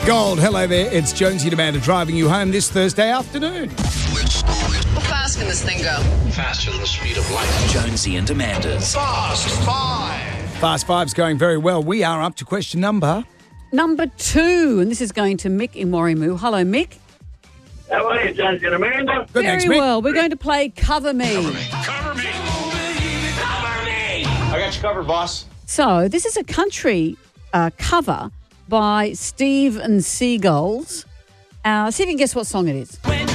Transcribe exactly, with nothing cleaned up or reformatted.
Gold, hello there. It's Jonesy and Amanda driving you home this Thursday afternoon. How fast can this thing go? Faster than the speed of light. Jonesy and Amanda's Fast Five. Fast Five's going very well. We are up to question number... Number two, and this is going to Mick in Warrimoo. Hello, Mick. How are you, Jonesy and Amanda? Good, Very thanks, Mick. well. We're going to play Cover Me. Cover me. Cover me. Cover me. I got you covered, boss. So this is a country uh, cover by Steve and Seagulls. Uh, see if you can guess what song it is. When